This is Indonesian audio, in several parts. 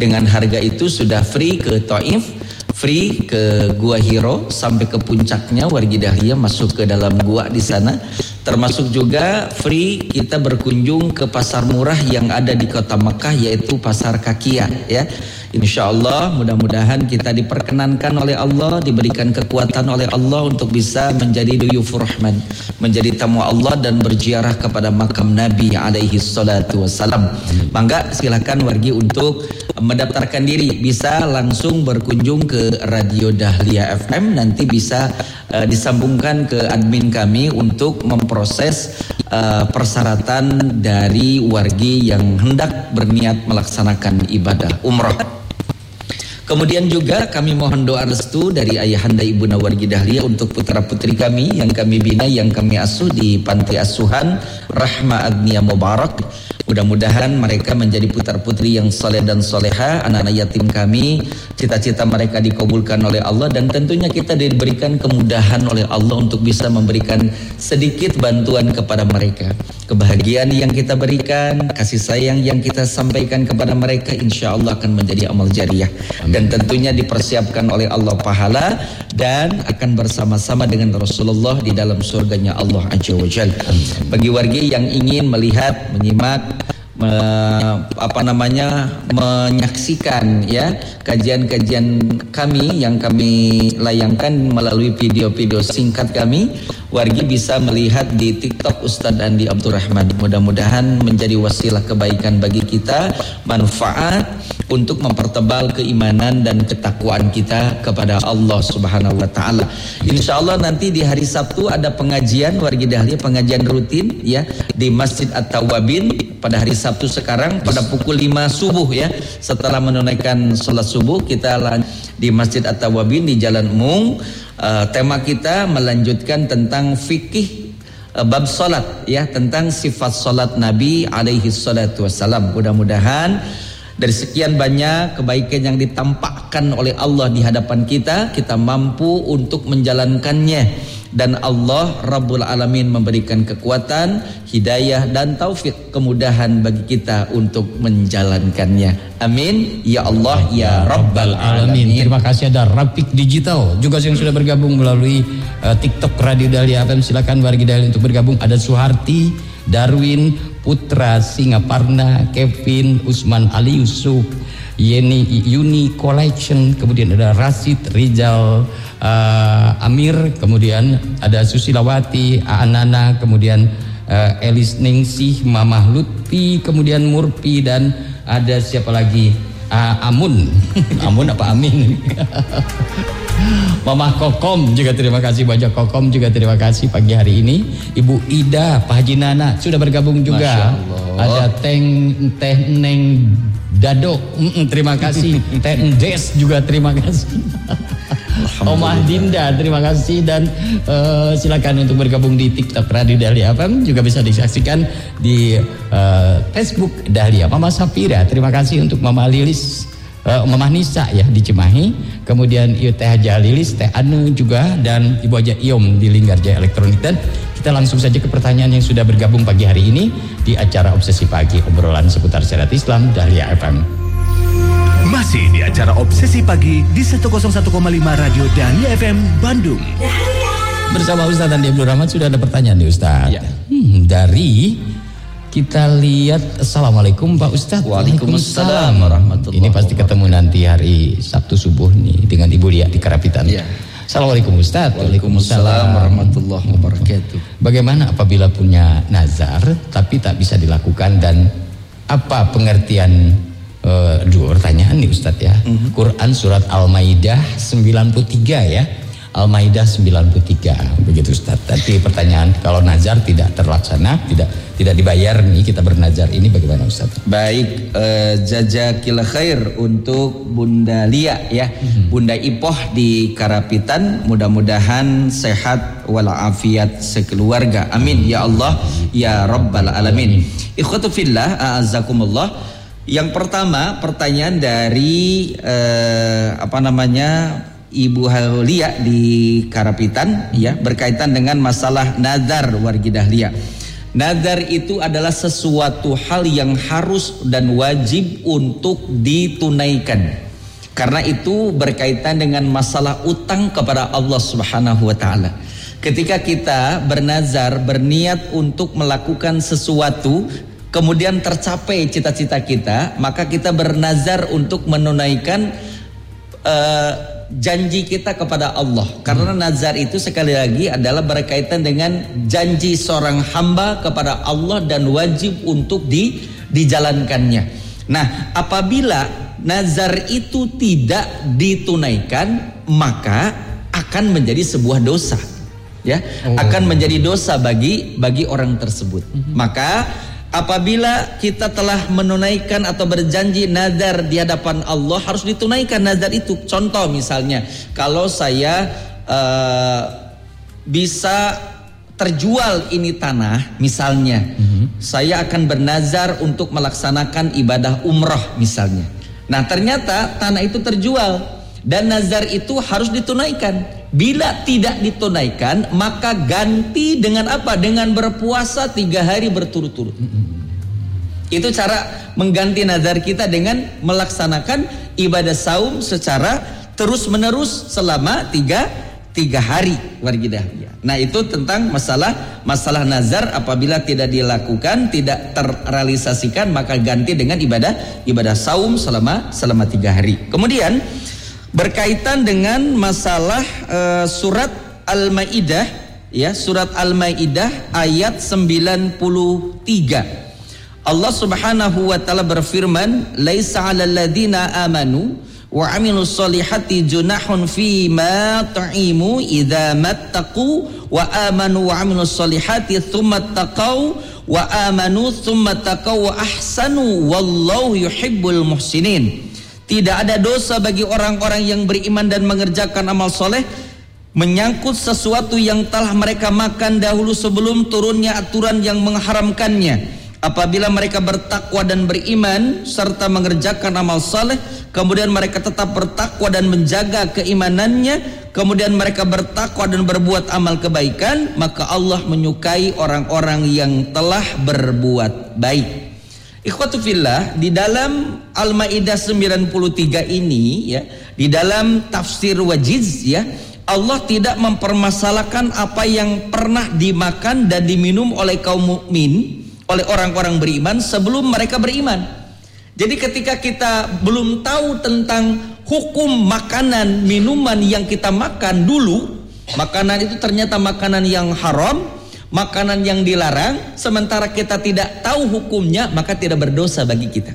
Dengan harga itu sudah free ke Taif, free ke Gua Hiro sampai ke puncaknya wargi Dahlia, masuk ke dalam gua di sana. Termasuk juga free kita berkunjung ke pasar murah yang ada di kota Mekah, yaitu Pasar Kakia ya. Insya Allah mudah-mudahan kita diperkenankan oleh Allah, diberikan kekuatan oleh Allah untuk bisa menjadi duyufur rahman, menjadi tamu Allah dan berziarah kepada makam Nabi alaihi salatu wassalam. Mangga silakan wargi untuk mendaftarkan diri, bisa langsung berkunjung ke Radio Dahlia FM, nanti bisa disambungkan ke admin kami untuk memproses persyaratan dari wargi yang hendak berniat melaksanakan ibadah umrah. Kemudian juga kami mohon doa restu dari ayahanda ibunda wargi Dahlia untuk putra putri kami yang kami bina, yang kami asuh di panti asuhan Rahma Agnia Mubarak. Mudah-mudahan mereka menjadi putra putri yang soleh dan soleha, anak-anak yatim kami, cita-cita mereka dikabulkan oleh Allah, dan tentunya kita diberikan kemudahan oleh Allah untuk bisa memberikan sedikit bantuan kepada mereka. Kebahagiaan yang kita berikan, kasih sayang yang kita sampaikan kepada mereka, insya Allah akan menjadi amal jariah. Dan tentunya dipersiapkan oleh Allah pahala dan akan bersama-sama dengan Rasulullah di dalam surganya Allah Azza wa Jalla. Bagi wargi yang ingin melihat, menyimak, menyaksikan ya kajian-kajian kami yang kami layangkan melalui video-video singkat kami, wargi bisa melihat di TikTok Ustadz Andi Abdurrahman. Mudah-mudahan menjadi wasilah kebaikan bagi kita, manfaat untuk mempertebal keimanan dan ketakwaan kita kepada Allah Subhanahu wa taala. Insyaallah nanti di hari Sabtu ada pengajian wargi Dahlia, pengajian rutin ya di Masjid At-Tawwabin pada hari Sabtu sekarang pada pukul 5 subuh ya. Setelah menunaikan salat subuh kita di Masjid At-Tawwabin di Jalan Mung. Tema kita melanjutkan tentang fikih bab salat ya, tentang sifat salat Nabi alaihi salatu wassalam. Mudah-mudahan dari sekian banyak kebaikan yang ditampakkan oleh Allah di hadapan kita, kita mampu untuk menjalankannya. Dan Allah Rabbul Alamin memberikan kekuatan, hidayah dan taufik, kemudahan bagi kita untuk menjalankannya. Amin. Ya Allah ya Rabbal Alamin. Terima kasih ada Rapik Digital juga yang sudah bergabung melalui TikTok Radio Dahlia FM. Silakan wargi Dahlia untuk bergabung. Ada Suharti, Darwin, Putra, Singaparna, Kevin, Usman Ali Yusuf, Yeni Uni Collection, kemudian ada Rasid, Rizal, Amir, kemudian ada Susilawati, Anana, kemudian Elis Ningsih, Mamah Lutfi, kemudian Murpi, dan ada siapa lagi? Amun. Amun apa Amin? Mamah Kokom juga terima kasih, Bajak Kokom juga terima kasih pagi hari ini. Ibu Ida, Pak Haji Nana sudah bergabung juga. Ada Teh Neng Dado, terima kasih. Teh Des juga terima kasih. Omah Dinda terima kasih, dan silakan untuk bergabung di TikTok Radio Dahlia FM, juga bisa disaksikan di Facebook Dahlia. Mama Sapira terima kasih, untuk Mama Lilis, Mama Nisa ya di Cimahi, kemudian Teh Haja Lilis, Teh Anu juga, dan Ibu Haja Iom di Linggarjaya Elektronik. Dan kita langsung saja ke pertanyaan yang sudah bergabung pagi hari ini di acara Obsesi Pagi, obrolan seputar syariat Islam Dahlia FM. Masih di acara Obsesi Pagi di 101,5 Radio Dahlia FM Bandung. Bersama Ustadz Andi Abdul Rahman. Sudah ada pertanyaan nih Ustadz ya. Dari kita lihat. Assalamualaikum Pak Ustadz. Waalaikumsalam warahmatullahi. Ini pasti ketemu nanti hari Sabtu subuh nih dengan Ibu Lia di Karapitan ya. Assalamualaikum Ustadz. Waalaikumsalam warahmatullahi wabarakatuh. Bagaimana apabila punya nazar tapi tak bisa dilakukan, dan apa pengertian dua pertanyaan nih Ustadz ya. Quran surat Al-Maidah 93 ya. Al-Maidah 93 begitu Ustadz. Tapi pertanyaan, kalau nazar tidak terlaksana, tidak dibayar nih, kita bernazar, ini bagaimana Ustadz? Baik, jazakillah khair untuk Bunda Lia ya. Bunda Ipoh di Karapitan, mudah-mudahan sehat walafiat sekeluarga. Amin ya Allah ya Rabbal Alamin. Ikhwatu fillah, a'azzakumullah. Yang pertama pertanyaan dari Ibu Halia di Karapitan ya, berkaitan dengan masalah nazar wargi Dahlia. Nazar itu adalah sesuatu hal yang harus dan wajib untuk ditunaikan. Karena itu berkaitan dengan masalah utang kepada Allah Subhanahu wa taala. Ketika kita bernazar, berniat untuk melakukan sesuatu, kemudian tercapai cita-cita kita, maka kita bernazar untuk menunaikan janji kita kepada Allah. Karena nazar itu sekali lagi adalah berkaitan dengan janji seorang hamba kepada Allah dan wajib untuk dijalankannya. Nah, apabila nazar itu tidak ditunaikan, maka akan menjadi sebuah dosa, ya, akan menjadi dosa bagi orang tersebut. Maka apabila kita telah menunaikan atau berjanji nazar di hadapan Allah, harus ditunaikan nazar itu. Contoh misalnya, kalau saya bisa terjual ini tanah misalnya, saya akan bernazar untuk melaksanakan ibadah umrah misalnya. Nah, ternyata tanah itu terjual dan nazar itu harus ditunaikan. Bila tidak ditunaikan, maka ganti dengan apa? Dengan berpuasa 3 hari berturut-turut. Itu cara mengganti nazar kita dengan melaksanakan ibadah saum secara terus-menerus selama 3 hari warga. Nah, itu tentang masalah nazar. Apabila tidak dilakukan, tidak terrealisasikan, maka ganti dengan ibadah saum selama 3 hari. Kemudian berkaitan dengan masalah surat Al-Maidah, ya, surat Al-Maidah ayat 93. Allah Subhanahu wa taala berfirman, "Laisa 'alal ladzina amanu wa 'amilus solihati junahun fi ma ta'imu idza mattaqu wa amanu wa 'amilus solihati tsumma taqau wa amanu tsumma taqau wa ahsanu wallahu yuhibbul muhsinin." Tidak ada dosa bagi orang-orang yang beriman dan mengerjakan amal soleh menyangkut sesuatu yang telah mereka makan dahulu sebelum turunnya aturan yang mengharamkannya. Apabila mereka bertakwa dan beriman serta mengerjakan amal soleh, kemudian mereka tetap bertakwa dan menjaga keimanannya, kemudian mereka bertakwa dan berbuat amal kebaikan, maka Allah menyukai orang-orang yang telah berbuat baik. Ikhwatu fillah, di dalam Al-Maidah 93 ini, ya, di dalam tafsir wajiz, ya, Allah tidak mempermasalahkan apa yang pernah dimakan dan diminum oleh kaum mukmin, oleh orang-orang beriman sebelum mereka beriman. Jadi ketika kita belum tahu tentang hukum makanan, minuman yang kita makan dulu, makanan itu ternyata makanan yang haram, makanan yang dilarang, sementara kita tidak tahu hukumnya, maka tidak berdosa bagi kita.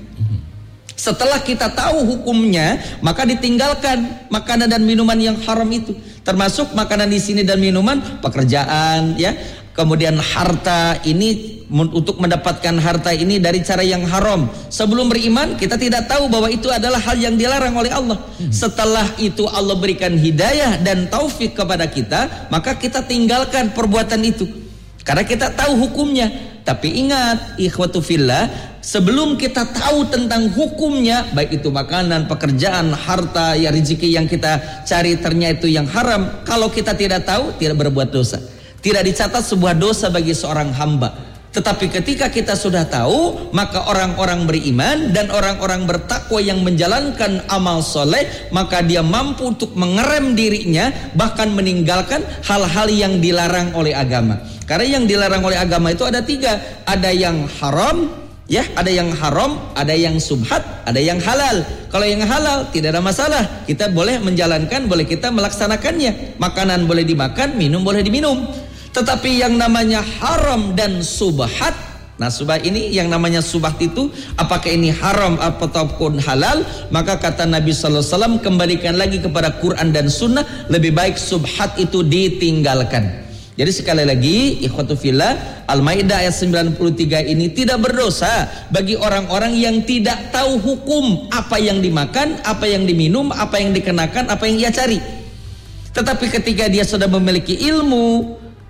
Setelah kita tahu hukumnya, maka ditinggalkan makanan dan minuman yang haram itu. Termasuk makanan di sini dan minuman, pekerjaan, ya. Kemudian harta ini, untuk mendapatkan harta ini dari cara yang haram. Sebelum beriman kita tidak tahu bahwa itu adalah hal yang dilarang oleh Allah. Setelah itu Allah berikan hidayah dan taufik kepada kita, maka kita tinggalkan perbuatan itu karena kita tahu hukumnya. Tapi ingat ikhwatu fillah, sebelum kita tahu tentang hukumnya, baik itu makanan, pekerjaan, harta, ya rezeki yang kita cari ternyata itu yang haram, kalau kita tidak tahu, tidak berbuat dosa, tidak dicatat sebuah dosa bagi seorang hamba. Tetapi ketika kita sudah tahu, maka orang-orang beriman dan orang-orang bertakwa yang menjalankan amal soleh, maka dia mampu untuk mengerem dirinya, bahkan meninggalkan hal-hal yang dilarang oleh agama. Karena yang dilarang oleh agama itu ada 3, ada yang haram, ya, ada yang haram, ada yang subhat, ada yang halal. Kalau yang halal tidak ada masalah, kita boleh menjalankan, boleh kita melaksanakannya. Makanan boleh dimakan, minum boleh diminum. Tetapi yang namanya haram dan subhat, nah subhat ini, yang namanya subhat itu, apakah ini haram ataupun halal, maka kata Nabi sallallahu alaihi wasallam, kembalikan lagi kepada Quran dan Sunnah, lebih baik subhat itu ditinggalkan. Jadi sekali lagi ikhwatu fillah, Al-Maidah ayat 93 ini tidak berdosa bagi orang-orang yang tidak tahu hukum apa yang dimakan, apa yang diminum, apa yang dikenakan, apa yang ia cari. Tetapi ketika dia sudah memiliki ilmu,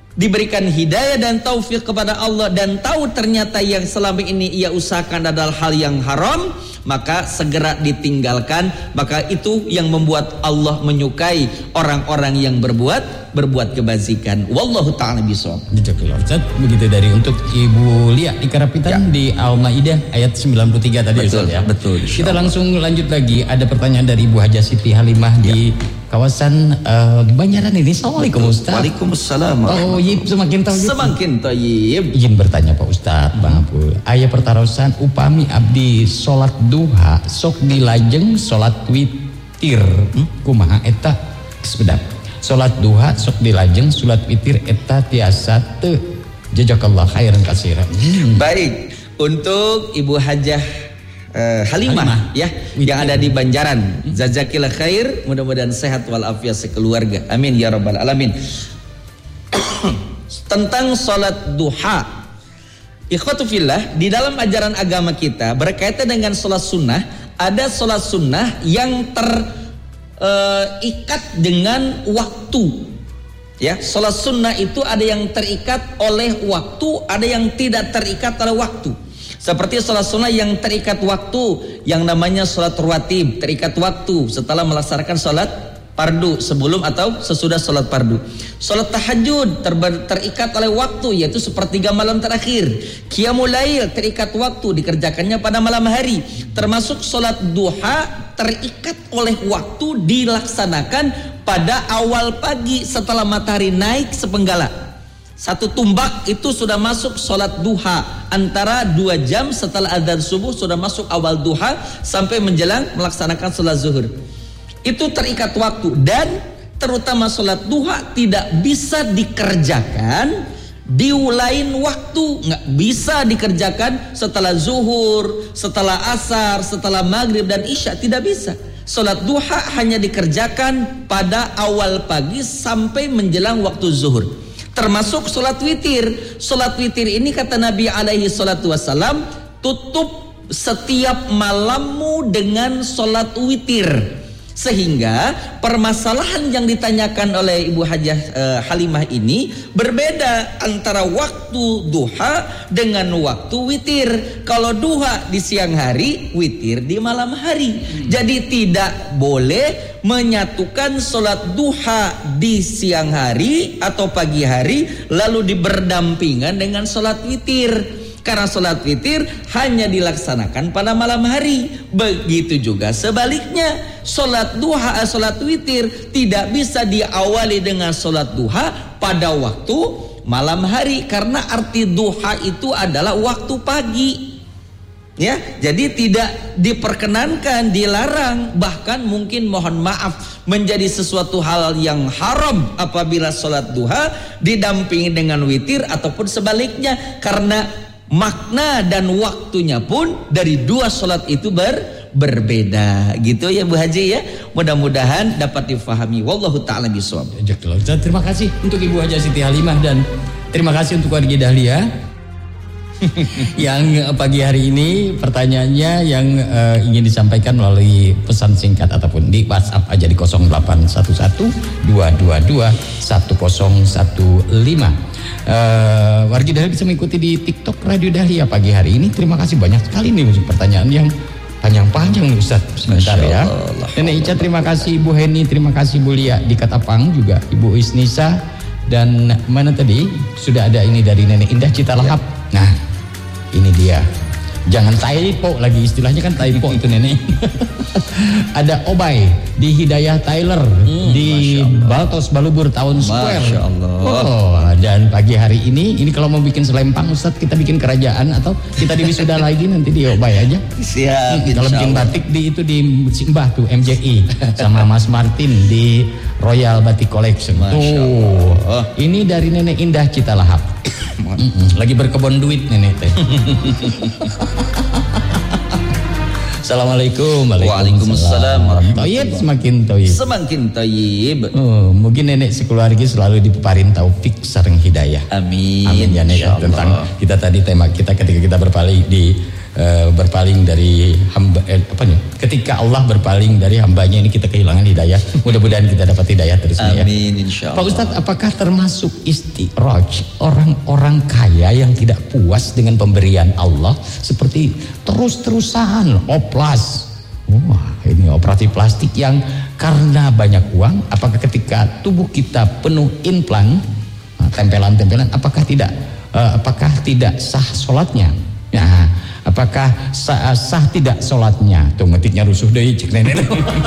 diberikan hidayah dan taufik kepada Allah dan tahu ternyata yang selama ini ia usahakan adalah hal yang haram, maka segera ditinggalkan. Maka itu yang membuat Allah menyukai orang-orang yang berbuat kebajikan. Wallahu ta'ala bishawab. Jazakallahu Ustaz. Begitu dari untuk Ibu Lia di Karapitan di Al-Maidah ayat 93 tadi. Betul, Ustaz ya. Betul. Kita langsung lanjut lagi. Ada pertanyaan dari Ibu Hajah Siti Halimah di kawasan Banjaran ini. Assalamualaikum Ustaz. Waalaikumsalam. Toyib semakin toyib. Semakin toyib. Izin bertanya Pak Ustaz, Bang Abu. Aya pertarosan upami abdi salat duha sok dilajeng salat witir. Kumaha eta sepedap. Salat duha sok dilajeng salat witir eta tiasa teu. Jazakallah khairan katsiran. Baik, untuk Ibu Hajah Halimah ya yang ada di Banjaran, jazakillah khair, mudah-mudahan sehat walafiat sekeluarga, amin ya rabbal alamin. Tentang salat duha, ikhwatu fillah, di dalam ajaran agama kita berkaitan dengan salat sunnah, ada salat sunnah yang terikat dengan waktu. Ya, salat sunnah itu ada yang terikat oleh waktu, ada yang tidak terikat oleh waktu. Seperti salat sunnah yang terikat waktu, yang namanya salat rawatib, terikat waktu setelah melaksanakan salat fardu, sebelum atau sesudah salat fardu. Salat tahajud terikat oleh waktu, yaitu sepertiga malam terakhir. Qiyamul lail terikat waktu, dikerjakannya pada malam hari. Termasuk salat duha terikat oleh waktu, dilaksanakan pada awal pagi setelah matahari naik sepenggala. Satu tumbak itu sudah masuk sholat duha. Antara 2 jam setelah adzan subuh sudah masuk awal duha sampai menjelang melaksanakan sholat zuhur. Itu terikat waktu, dan terutama sholat duha tidak bisa dikerjakan di lain waktu. Nggak bisa dikerjakan setelah zuhur, setelah asar, setelah maghrib dan isya, tidak bisa. Sholat duha hanya dikerjakan pada awal pagi sampai menjelang waktu zuhur. Termasuk sholat witir. Sholat witir ini kata Nabi alaihi salatu wassalam, tutup setiap malammu dengan sholat witir. Sehingga permasalahan yang ditanyakan oleh Ibu Hajah Halimah ini berbeda antara waktu duha dengan waktu witir. Kalau duha di siang hari, witir di malam hari. Jadi tidak boleh menyatukan sholat duha di siang hari atau pagi hari lalu diberdampingan dengan sholat witir. Karena sholat witir hanya dilaksanakan pada malam hari. Begitu juga sebaliknya, sholat duha, sholat witir tidak bisa diawali dengan sholat duha pada waktu malam hari, karena arti duha itu adalah waktu pagi. Ya, jadi tidak diperkenankan, dilarang, bahkan mungkin mohon maaf menjadi sesuatu hal yang haram apabila sholat duha didampingi dengan witir ataupun sebaliknya, karena makna dan waktunya pun dari 2 sholat itu berbeda. Gitu ya Bu Haji ya. Mudah-mudahan dapat difahami. Wallahu ta'ala bishawab. Terima kasih untuk Ibu Hajah Siti Halimah, dan terima kasih untuk Wargi Dahlia yang pagi hari ini pertanyaannya yang ingin disampaikan melalui pesan singkat ataupun di WhatsApp aja di 0811-222-1015. Wargi Dahlia bisa mengikuti di TikTok Radio Dahlia pagi hari ini. Terima kasih banyak sekali nih untuk pertanyaan yang panjang-panjang nih Ustaz. Sebentar ya. Nenek Ica terima kasih, Ibu Heni terima kasih, Bu Lia di Katapang juga, Ibu Isnisa, dan mana tadi sudah ada ini dari Nenek Indah Cita Lahap. Nah ini dia, jangan typo lagi, istilahnya kan typo itu Nenek. Ada Obay di Hidayah Tyler di Baltos Balubur Town Square. Masya Allah. Oh, dan pagi hari ini kalau mau bikin selempang Ustaz, kita bikin kerajaan atau kita di wisuda lagi nanti di Obay aja. Siap. Kalau bikin batik di Simbah tuh MJI sama Mas Martin di Royal Batik Collection. Tuh, ini dari Nenek Indah Cita Lahap. Lagi berkebun duit nenek teh. Assalamualaikum. Waalaikumsalam. Toyib semakin toyib. Semakin toyib. Mungkin nenek sekeluarga selalu diparin taufik sareng hidayah. Amin. Amin ya nenek. Tentang kita tadi tema kita ketika kita berpaling di berpaling dari hamba ketika Allah berpaling dari hambanya ini kita kehilangan hidayah. Mudah-mudahan kita dapat hidayah terusnya. Amin insyaallah. Pak Ustadz, apakah termasuk istiraj orang-orang kaya yang tidak puas dengan pemberian Allah seperti terus-terusan oplas? Wah, ini operasi plastik yang karena banyak uang. Apakah ketika tubuh kita penuh implan, tempelan-tempelan, apakah tidak sah sholatnya? Nah, apakah sah tidak sholatnya? Tuh ngetiknya rusuh deh cek nenek.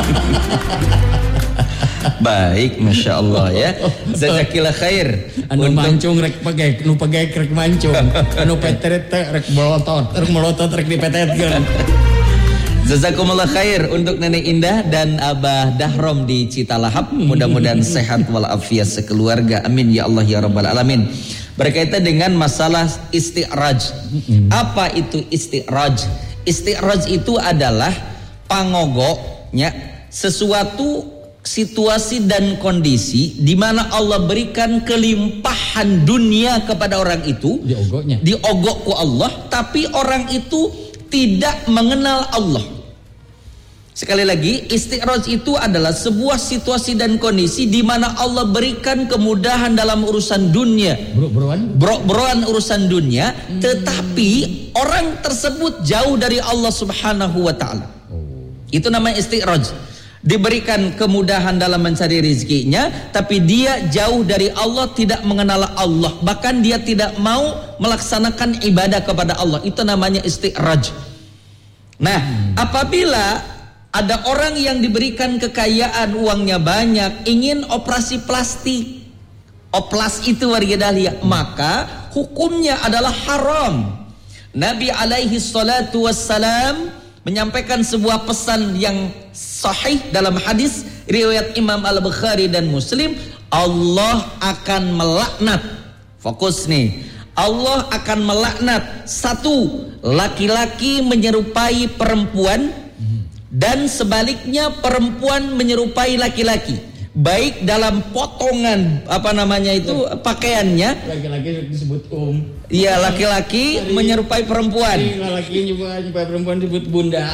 Baik, masya Allah ya. Jazakillah khair. Anu mancung rek pegek rek mancung. Anu petret rek melotot rek dipetetkeun. Jazakumullah khair untuk Nenek Indah dan Abah Dahrom di Citalahap. Mudah-mudahan sehat walafiat sekeluarga. Amin ya Allah ya rabbal alamin. Berkaitan dengan masalah istiraj. Apa itu istiraj? Istiraj itu adalah pangogoknya sesuatu situasi dan kondisi di mana Allah berikan kelimpahan dunia kepada orang itu, diogok ku Allah, tapi orang itu tidak mengenal Allah. Sekali lagi, istiraj itu adalah sebuah situasi dan kondisi di mana Allah berikan kemudahan dalam urusan dunia, bro-broan urusan dunia, tetapi orang tersebut jauh dari Allah Subhanahu wa taala. Itu namanya istiraj. Diberikan kemudahan dalam mencari rezekinya, tapi dia jauh dari Allah, tidak mengenal Allah, bahkan dia tidak mau melaksanakan ibadah kepada Allah. Itu namanya istiraj. Nah, apabila ada orang yang diberikan kekayaan, uangnya banyak, ingin operasi plastik, oplas itu warga dahlia, maka hukumnya adalah haram. Nabi alaihi salatu wassalam menyampaikan sebuah pesan yang sahih dalam hadis riwayat Imam Al-Bukhari dan Muslim. Allah akan melaknat, fokus nih, Allah akan melaknat satu, laki-laki menyerupai perempuan, dan sebaliknya perempuan menyerupai laki-laki, baik dalam potongan pakaiannya. Laki-laki disebut Iya, laki-laki menyerupai perempuan. Laki menyerupai perempuan disebut bunda.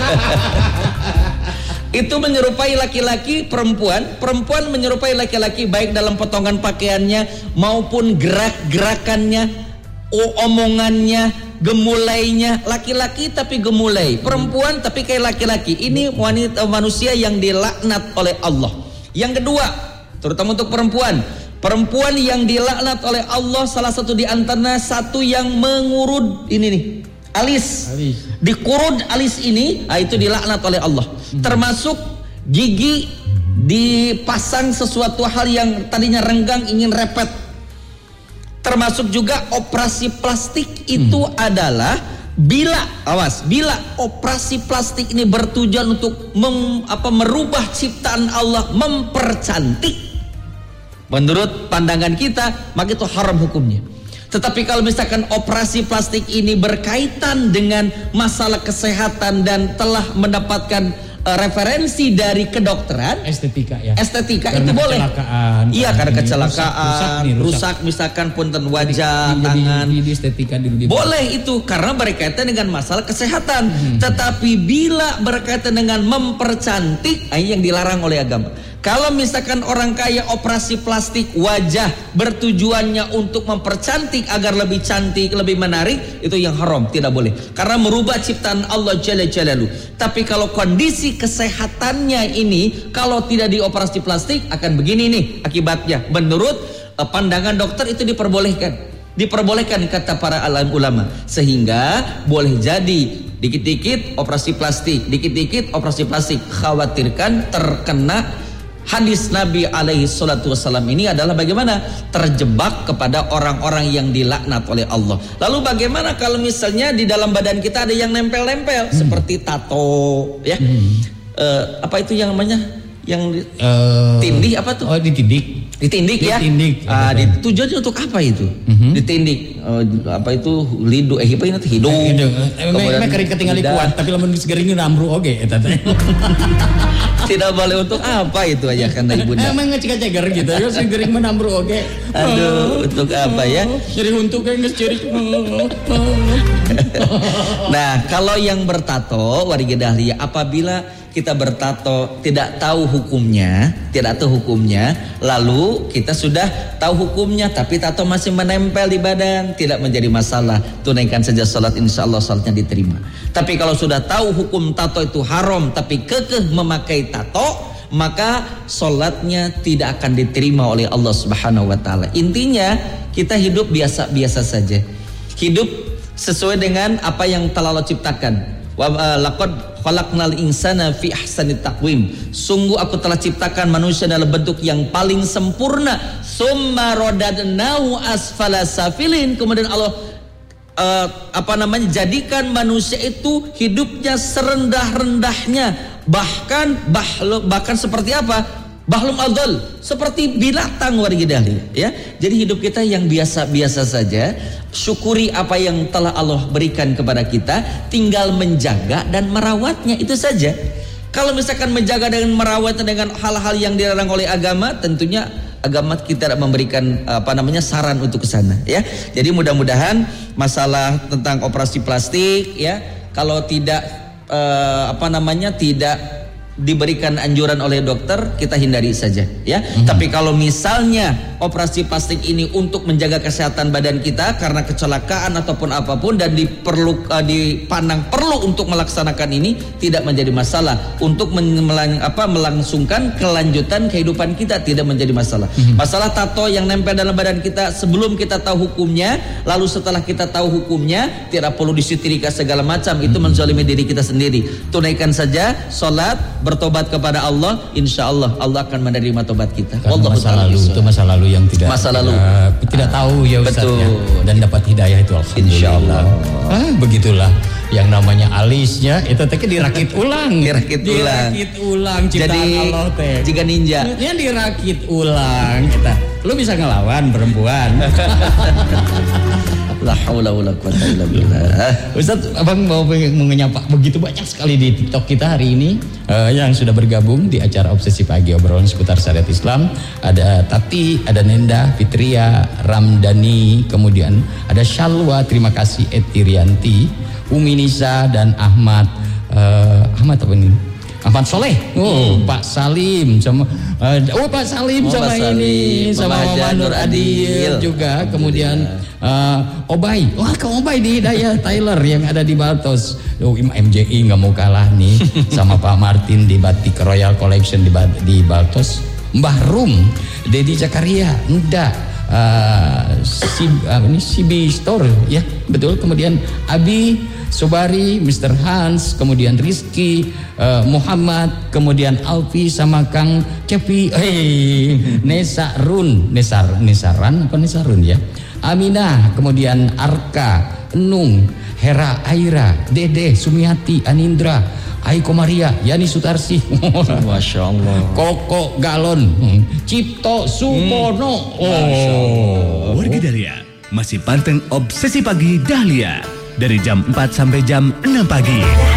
Itu menyerupai laki-laki, perempuan menyerupai laki-laki, baik dalam potongan pakaiannya maupun gerak-gerakannya, omongannya, gemulainya. Laki-laki tapi gemulai, perempuan tapi kayak laki-laki. Ini wanita, manusia yang dilaknat oleh Allah. Yang kedua, terutama untuk perempuan yang dilaknat oleh Allah, salah satu di antaranya satu yang mengurud ini nih, alis. Dikurud alis ini, itu dilaknat oleh Allah. Termasuk gigi dipasang sesuatu hal yang tadinya renggang ingin repet. Termasuk juga operasi plastik itu adalah bila operasi plastik ini bertujuan untuk merubah ciptaan Allah, mempercantik, menurut pandangan kita, maka itu haram hukumnya. Tetapi kalau misalkan operasi plastik ini berkaitan dengan masalah kesehatan dan telah mendapatkan referensi dari kedokteran, estetika karena itu boleh. Iya, karena kecelakaan, rusak misalkan punten wajah, tangan, boleh itu karena berkaitan dengan masalah kesehatan. Tetapi bila berkaitan dengan mempercantik, yang dilarang oleh agama. Kalau misalkan orang kaya operasi plastik wajah bertujuannya untuk mempercantik agar lebih cantik, lebih menarik, itu yang haram, tidak boleh. Karena merubah ciptaan Allah Jalla Jalaluhu. Tapi kalau kondisi kesehatannya ini, kalau tidak dioperasi plastik akan begini nih akibatnya. Menurut pandangan dokter itu diperbolehkan kata para alim ulama. Sehingga boleh jadi dikit-dikit operasi plastik, khawatirkan terkena hadis Nabi alaihi salatu wassalam ini adalah bagaimana terjebak kepada orang-orang yang dilaknat oleh Allah. Lalu bagaimana kalau misalnya di dalam badan kita ada yang nempel-nempel seperti tato, ya? Apa itu yang namanya? Yang tindih apa tuh? Oh, ditindik. Ditindik ya. Ditindik. Tujuannya untuk apa itu? Ditindik apa itu lidu apa itu hidung. Kemudian kering ketinggali kuat tapi lamun segering namru oge eta teh. Tidak boleh untuk apa itu aja karena ibunda. Emang ngecek-ceker gitu. Ya segering menamru oge. Aduh, untuk apa ya? Jadi untuk kayak ngeceri. Nah, kalau yang bertato warga dahlia apabila kita bertato tidak tahu hukumnya, lalu kita sudah tahu hukumnya tapi tato masih menempel di badan, tidak menjadi masalah, tunaikan saja salat, insyaallah salatnya diterima. Tapi kalau sudah tahu hukum tato itu haram tapi kekeh memakai tato, maka salatnya tidak akan diterima oleh Allah Subhanahu wa taala. Intinya kita hidup biasa-biasa saja. Hidup sesuai dengan apa yang telah Allah ciptakan. Laqad khalaqnal insana fi ahsani taqwim. Sungguh aku telah ciptakan manusia dalam bentuk yang paling sempurna. Summa radadnahu asfala safilin. Kemudian Allah jadikan manusia itu hidupnya serendah-rendahnya, bahkan seperti apa? Bahlum adol, seperti binatang warga dahlia ya. Jadi hidup kita yang biasa-biasa saja, syukuri apa yang telah Allah berikan kepada kita, tinggal menjaga dan merawatnya, itu saja. Kalau misalkan menjaga dan merawatnya dengan hal-hal yang dilarang oleh agama, tentunya agama kita memberikan saran untuk ke sana ya. Jadi mudah-mudahan masalah tentang operasi plastik ya, kalau tidak tidak diberikan anjuran oleh dokter, kita hindari saja ya. Tapi kalau misalnya operasi plastik ini untuk menjaga kesehatan badan kita karena kecelakaan ataupun apapun dan dipandang perlu untuk melaksanakan ini, tidak menjadi masalah. Untuk melangsungkan kelanjutan kehidupan kita, tidak menjadi masalah. Masalah tato yang nempel dalam badan kita sebelum kita tahu hukumnya, lalu setelah kita tahu hukumnya tidak perlu disetrika segala macam, itu menzalimi diri kita sendiri. Tunaikan saja salat, bertobat kepada Allah, insya Allah Allah akan menerima tobat kita. Masa lalu yang tidak tahu ya Ustaz ya, dan dapat hidayah itu alhamdulillah. Begitulah yang namanya alisnya itu teh dirakit ulang. Dirakit ulang ciptaan Allah teh. Jika ninja. Ya dirakit ulang kita. Lu bisa ngelawan perempuan. La haula wala quwata illa billah. Ustaz, Abang mau menyapa begitu banyak sekali di TikTok kita hari ini yang sudah bergabung di acara Obsesi Pagi, obrolan seputar syariat Islam. Ada Tati, ada Nenda, Fitria, Ramdhani, kemudian ada Shalwa, terima kasih, Etirianti, Umi Nisa, dan Ahmad apa ini? Ahmad Soleh, Pak Salim sama Pak Salim sama ini sama Mama Nur Adil juga, kemudian Obay, Kang Obay di Hidayah Tyler yang ada di Baltos. MJI nggak mau kalah nih sama Pak Martin di Batik Royal Collection di Baltos. Mbah Rum, Dedi Zakaria, CB Store ya betul, kemudian Abi Sobari, Mr. Hans, kemudian Rizky, Muhammad, kemudian Alfi sama Kang Cepi, Nesaran apa Nesarun ya, Aminah, kemudian Arka, Enung, Hera Aira, Dede, Sumiati, Anindra, Aiko Maria, Yani Sutarsi, Masya Allah, Koko Galon, Cipto Sumono. Warga Dahlia masih panteng Obsesi Pagi Dahlia dari jam 4 sampai jam 6 pagi.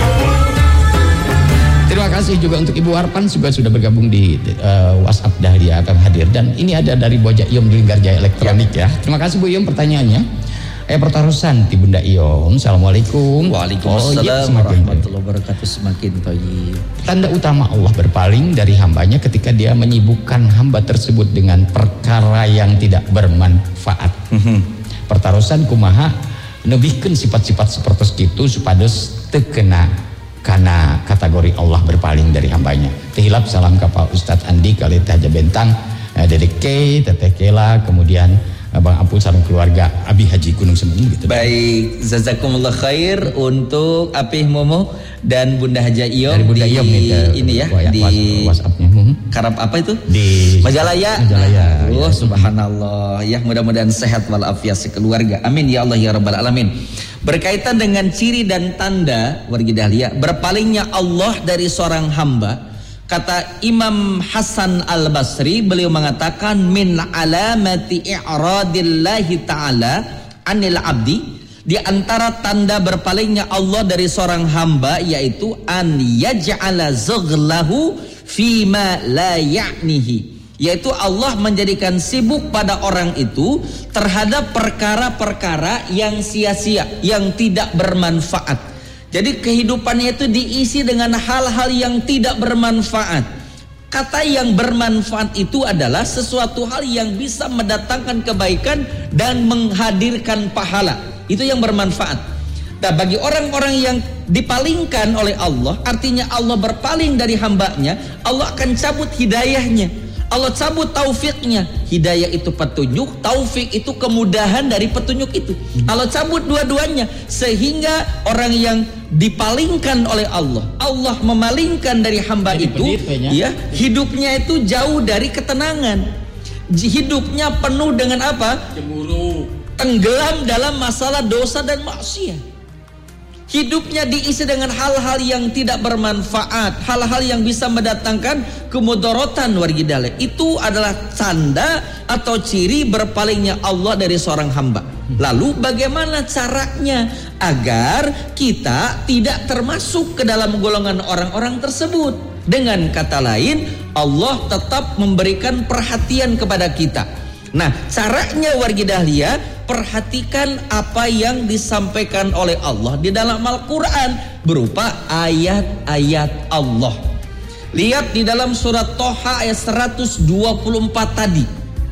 Terima kasih juga untuk Ibu Arpan juga sudah bergabung di WhatsApp Dahlia akan hadir, dan ini ada dari Boja Iom di Linggarjaya Elektronik ya. Terima kasih Bu Iom pertanyaannya. Pertarusan di Bunda Iom. Assalamualaikum. Waalaikumsalam warahmatullahi wabarakatuh. Semakin toyib. Tanda utama Allah berpaling dari hambanya ketika dia menyibukkan hamba tersebut dengan perkara yang tidak bermanfaat. Pertarusan kumaha nebihkeun sifat-sifat seperti itu supados tekena karena kategori Allah berpaling dari hambanya. Tehilap salam ka Pak Ustadz Andi kali Haja Bentang, Dedek K, Teteh Kela, kemudian Abang Ampun sareng keluarga Abi Haji Gunung Semeru gitu. Baik, jazakumullah khair untuk Apih Momo dan Bunda Haja Iom. Dari Bunda Iom ini ya di WhatsApp-nya. Karab apa itu? Di Majalaya. Ya. Subhanallah. Ya, mudah-mudahan sehat walafiat sekeluarga. Amin ya Allah ya rabbal alamin. Berkaitan dengan ciri dan tanda warga Dahlia berpalingnya Allah dari seorang hamba, Kata Imam Hasan Al-Basri, beliau mengatakan min alamati i'radillahi ta'ala anil abdi, di antara tanda berpalingnya Allah dari seorang hamba yaitu an yaj'ala zaghlahu fima la ya'nihi, yaitu Allah menjadikan sibuk pada orang itu terhadap perkara-perkara yang sia-sia, yang tidak bermanfaat. Jadi kehidupannya itu diisi dengan hal-hal yang tidak bermanfaat. Kata yang bermanfaat itu adalah sesuatu hal yang bisa mendatangkan kebaikan dan menghadirkan pahala. Itu yang bermanfaat. Nah, bagi orang-orang yang dipalingkan oleh Allah, artinya Allah berpaling dari hambanya, Allah akan cabut hidayahnya, Allah cabut taufiknya. Hidayah itu petunjuk, taufik itu kemudahan dari petunjuk itu. Allah cabut dua-duanya, sehingga orang yang dipalingkan oleh Allah, Allah memalingkan dari hamba jadi itu, ya, hidupnya itu jauh dari ketenangan. Hidupnya penuh dengan apa? Cemburu. Tenggelam dalam masalah dosa dan maksiat. Hidupnya diisi dengan hal-hal yang tidak bermanfaat, hal-hal yang bisa mendatangkan kemudaratan wargidale. Itu adalah tanda atau ciri berpalingnya Allah dari seorang hamba. Lalu bagaimana caranya agar kita tidak termasuk ke dalam golongan orang-orang tersebut? Dengan kata lain, Allah tetap memberikan perhatian kepada kita. Nah, caranya wargi dahlia, perhatikan apa yang disampaikan oleh Allah di dalam Al-Quran berupa ayat-ayat Allah. Lihat di dalam surat Toha ayat 124 tadi,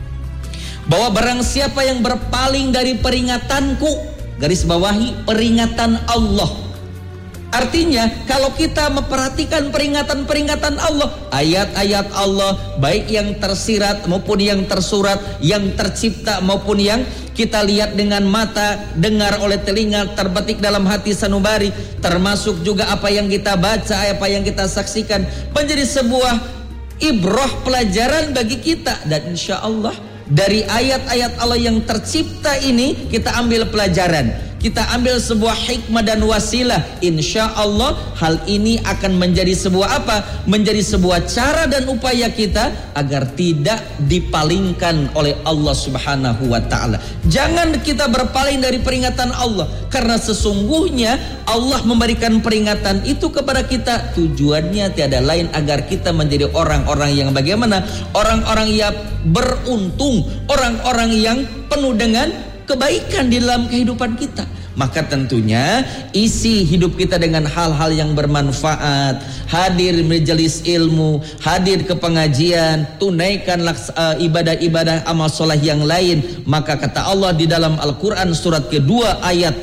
bahwa barang siapa yang berpaling dari peringatanku, garis bawahi peringatan Allah. Artinya kalau kita memperhatikan peringatan-peringatan Allah, ayat-ayat Allah, baik yang tersirat maupun yang tersurat, yang tercipta maupun yang kita lihat dengan mata, dengar oleh telinga, terbetik dalam hati sanubari, termasuk juga apa yang kita baca, apa yang kita saksikan, menjadi sebuah ibrah pelajaran bagi kita. Dan insya Allah dari ayat-ayat Allah yang tercipta ini kita ambil pelajaran, kita ambil sebuah hikmah dan wasilah. Insya Allah hal ini akan menjadi sebuah apa? Menjadi sebuah cara dan upaya kita agar tidak dipalingkan oleh Allah Subhanahu wa ta'ala. Jangan kita berpaling dari peringatan Allah, karena sesungguhnya Allah memberikan peringatan itu kepada kita, tujuannya tiada lain agar kita menjadi orang-orang yang bagaimana? Orang-orang yang beruntung, orang-orang yang penuh dengan kebaikan di dalam kehidupan kita. Maka tentunya isi hidup kita dengan hal-hal yang bermanfaat, hadir majelis ilmu, hadir ke pengajian, tunaikan ibadah-ibadah amal soleh yang lain. Maka kata Allah di dalam Al-Quran surat kedua ayat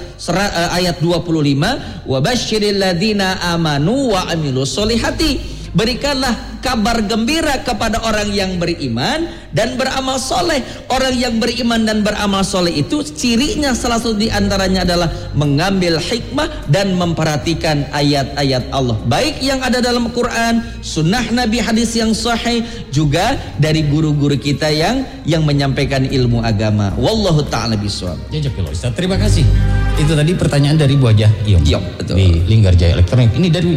25, wa basyiril ladzina amanu wa amilus solihati, berikanlah kabar gembira kepada orang yang beriman dan beramal soleh. Orang yang beriman dan beramal soleh itu cirinya salah satu diantaranya adalah mengambil hikmah dan memperhatikan ayat-ayat Allah, baik yang ada dalam Quran, sunnah Nabi, hadis yang sahih, juga dari guru-guru kita yang menyampaikan ilmu agama. Wallahu ta'ala bishawab. Jazakallahu Ustaz, terima kasih. Itu tadi pertanyaan dari Bu Hajah Iyom betul. Di Linggarjaya Elektronik. Ini dari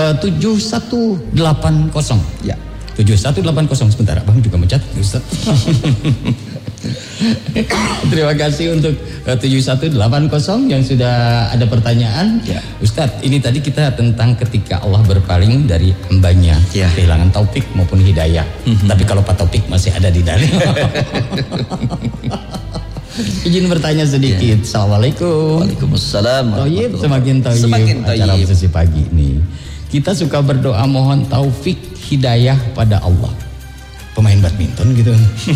7180. Ya. 7180. Sebentar, Abang juga mencatat, Ustaz. Terima kasih untuk 7180 yang sudah ada pertanyaan. Ya. Ustaz, ini tadi kita tentang ketika Allah berpaling dari hambanya, ya, kehilangan taufik maupun hidayah. Tapi kalau Pak Taufik masih ada di dalam. Izin bertanya sedikit. Ya. Assalamualaikum. Waalaikumsalam. Toyib, semakin toyib. Semakin acara toyib. Obsesi Pagi ini. Kita suka berdoa mohon taufik hidayah pada Allah. Pemain badminton gitu.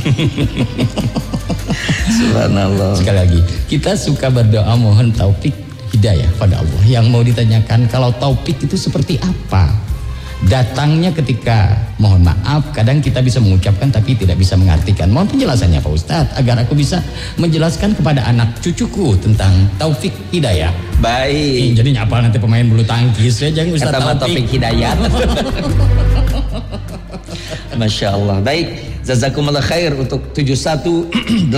Subhanallah. Sekali lagi, kita suka berdoa mohon taufik hidayah pada Allah. Yang mau ditanyakan, kalau taufik itu seperti apa? Datangnya ketika, mohon maaf, kadang kita bisa mengucapkan tapi tidak bisa mengartikan. Mohon penjelasannya Pak Ustadz, agar aku bisa menjelaskan kepada anak cucuku tentang taufik hidayah. Baik. Jadi nyapa nanti pemain bulu tangkis ya, jangan Ustadz taufik hidayah. Masya Allah. Baik, jazakumullah khair untuk 7180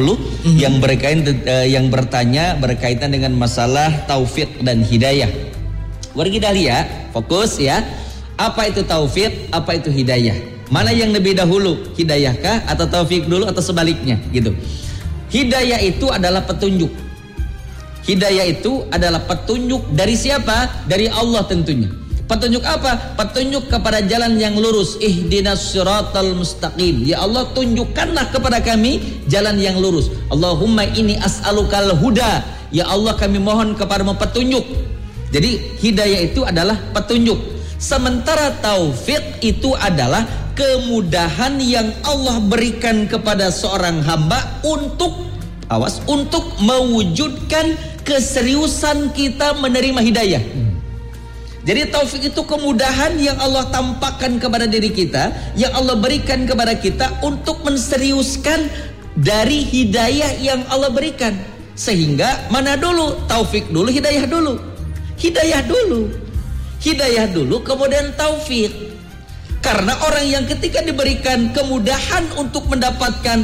yang bertanya berkaitan dengan masalah taufik dan hidayah. Wargi dahlia, fokus ya. Apa itu taufik? Apa itu hidayah? Mana yang lebih dahulu? Hidayahkah atau taufik dulu atau sebaliknya gitu. Hidayah itu adalah petunjuk. Hidayah itu adalah petunjuk dari siapa? Dari Allah tentunya. Petunjuk apa? Petunjuk kepada jalan yang lurus. Ihdinas siratal mustaqim. Ya Allah, tunjukkanlah kepada kami jalan yang lurus. Allahumma inni as'alukal huda. Ya Allah, kami mohon kepadamu petunjuk. Jadi hidayah itu adalah petunjuk. Sementara taufik itu adalah kemudahan yang Allah berikan kepada seorang hamba untuk untuk mewujudkan keseriusan kita menerima hidayah. Jadi taufik itu kemudahan yang Allah tampakkan kepada diri kita, yang Allah berikan kepada kita untuk menseriuskan dari hidayah yang Allah berikan. Sehingga mana dulu? Taufik dulu, hidayah dulu. Hidayah dulu. Hidayah dulu kemudian taufik. Karena orang yang ketika diberikan kemudahan untuk mendapatkan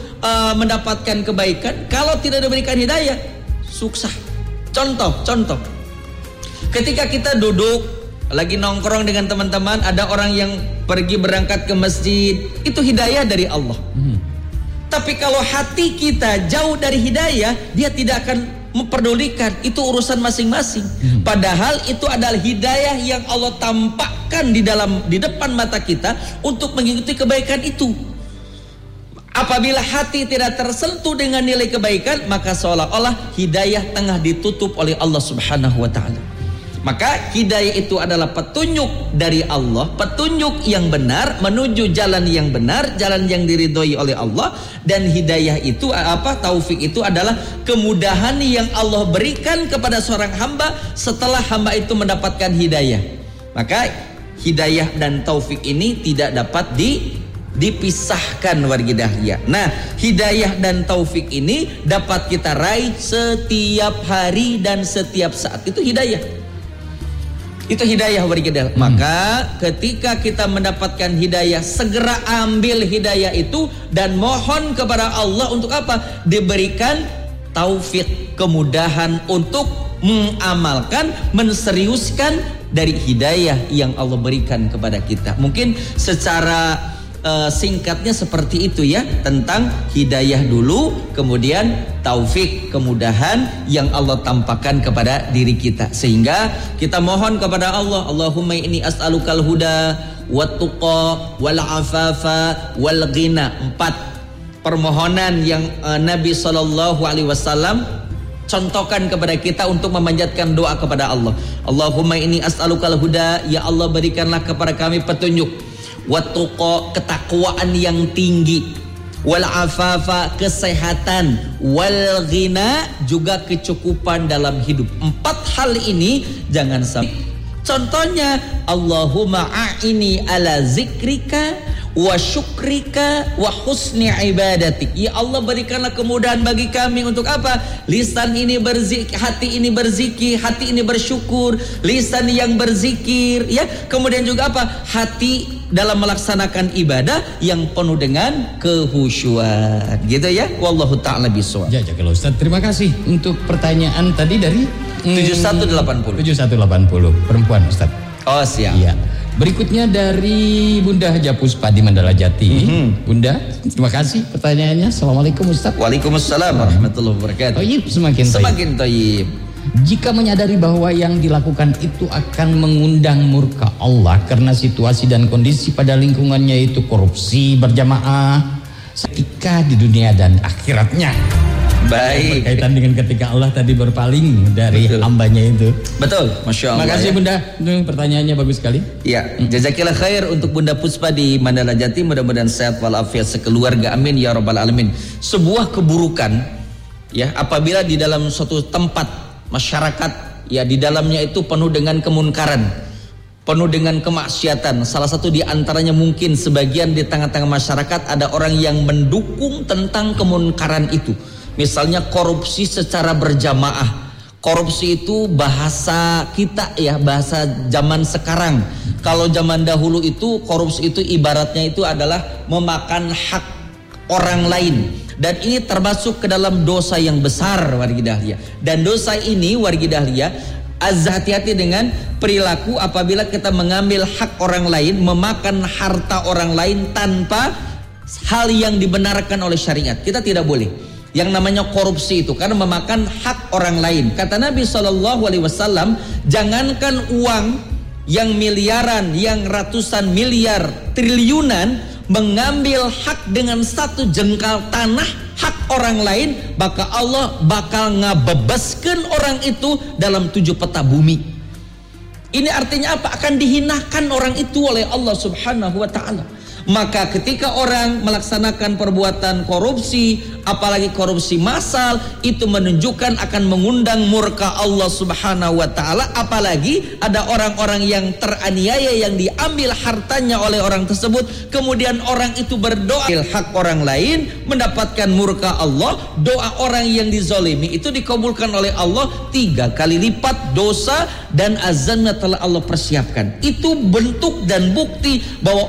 kebaikan, kalau tidak diberikan hidayah, susah. Contoh. Ketika kita duduk lagi nongkrong dengan teman-teman, ada orang yang pergi berangkat ke masjid, itu hidayah dari Allah. Tapi kalau hati kita jauh dari hidayah, dia tidak akan memperdulikan, itu urusan masing-masing. Padahal itu adalah hidayah yang Allah tampakkan di depan mata kita untuk mengikuti kebaikan itu. Apabila hati tidak tersentuh dengan nilai kebaikan, maka seolah-olah hidayah tengah ditutup oleh Allah Subhanahu wa taala. Maka hidayah itu adalah petunjuk dari Allah, petunjuk yang benar menuju jalan yang benar, jalan yang diridhoi oleh Allah. Dan hidayah itu taufik itu adalah kemudahan yang Allah berikan kepada seorang hamba setelah hamba itu mendapatkan hidayah. Maka hidayah dan taufik ini tidak dapat dipisahkan wargi dahlia. Nah, hidayah dan taufik ini dapat kita raih setiap hari dan setiap saat. Itu hidayah. Itu hidayah wargi dahlia. Maka ketika kita mendapatkan hidayah, segera ambil hidayah itu dan mohon kepada Allah untuk apa? Diberikan taufik, kemudahan untuk mengamalkan, menseriuskan dari hidayah yang Allah berikan kepada kita. Mungkin secara singkatnya seperti itu ya, tentang hidayah dulu, kemudian taufik, kemudahan yang Allah tampakkan kepada diri kita. Sehingga kita mohon kepada Allah, Allahumma inni as'alukal huda wat tuqa wal afafa wal ghina. 4 permohonan yang Nabi SAW contohkan kepada kita untuk memanjatkan doa kepada Allah. Allahumma inni as'alukal huda, ya Allah berikanlah kepada kami petunjuk. Watuqa, ketakwaan yang tinggi. Wal afafa, kesehatan. Wal ghina, juga kecukupan dalam hidup. 4 hal ini jangan sampai. Contohnya, Allahumma a'ini ala zikrika wa syukrika wa husni ibadatik. Ya Allah, berikanlah kemudahan bagi kami untuk apa? Lisan ini berzikir, hati ini berzikir, hati ini bersyukur, lisan yang berzikir, ya. Kemudian juga apa? Hati dalam melaksanakan ibadah yang penuh dengan kehusyuan. Gitu ya. Wallahu ta'ala bishawab. Ya, kalau Ustaz, terima kasih untuk pertanyaan tadi dari 7180 perempuan Ustaz. Oh, siap. Iya. Berikutnya dari Bunda Japuspa di Mandala Jati. Bunda, terima kasih pertanyaannya. Assalamualaikum Ustaz. Waalaikumsalam warahmatullahi wabarakatuh. Thayyib, semakin thayyib. Jika menyadari bahwa yang dilakukan itu akan mengundang murka Allah karena situasi dan kondisi pada lingkungannya itu korupsi berjamaah ketika di dunia dan akhiratnya. Baik. Berkaitan dengan ketika Allah tadi berpaling dari hambanya itu. Betul, Masya Allah. Makasih ya. Bunda, pertanyaannya bagus sekali. Ya, jazakillah khair untuk Bunda Puspa di Mandala Jati. Mudah-mudahan sehat walafiat sekeluarga, amin ya rabbal alamin. Sebuah keburukan, ya, apabila di dalam suatu tempat masyarakat, ya, di dalamnya itu penuh dengan kemunkaran, penuh dengan kemaksiatan. Salah satu di antaranya mungkin sebagian di tengah-tengah masyarakat ada orang yang mendukung tentang kemunkaran itu. Misalnya korupsi secara berjamaah. Korupsi itu bahasa kita ya, bahasa zaman sekarang. Kalau zaman dahulu itu korupsi itu ibaratnya itu adalah memakan hak orang lain. Dan ini termasuk ke dalam dosa yang besar wargi dahlia. Dan dosa ini wargi dahlia Hati-hati dengan perilaku apabila kita mengambil hak orang lain, memakan harta orang lain tanpa hal yang dibenarkan oleh syariat. Kita tidak boleh yang namanya korupsi itu, karena memakan hak orang lain. Kata Nabi SAW, jangankan uang yang miliaran, yang ratusan miliar, triliunan, mengambil hak dengan satu jengkal tanah, hak orang lain, maka Allah bakal ngabebaskan orang itu dalam 7 peta bumi. Ini artinya apa? Akan dihinakan orang itu oleh Allah Subhanahu wa ta'ala. Maka ketika orang melaksanakan perbuatan korupsi, apalagi korupsi massal, itu menunjukkan akan mengundang murka Allah Subhanahu wa ta'ala. Apalagi ada orang-orang yang teraniaya, yang diambil hartanya oleh orang tersebut, kemudian orang itu berdoa hak orang lain, mendapatkan murka Allah. Doa orang yang dizolimi itu dikabulkan oleh Allah 3 kali lipat dosa, dan azannya telah Allah persiapkan. Itu bentuk dan bukti bahwa